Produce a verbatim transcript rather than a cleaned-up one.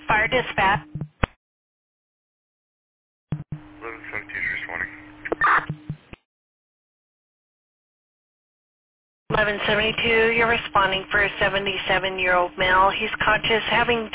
Fire dispatch. eleven seventeen is responding. eleven seventy-two, you're responding for a seventy-seven-year-old male. He's conscious, having